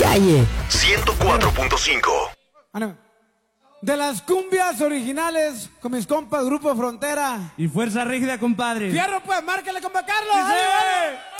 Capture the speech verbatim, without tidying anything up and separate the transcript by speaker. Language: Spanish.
Speaker 1: calle.
Speaker 2: ciento cuatro punto cinco.
Speaker 3: De las cumbias originales con mis compas, Grupo Frontera.
Speaker 4: Y Fuerza Rígida, compadre.
Speaker 3: Fierro, pues, márquele, compa Carlos.
Speaker 4: ¡Sí!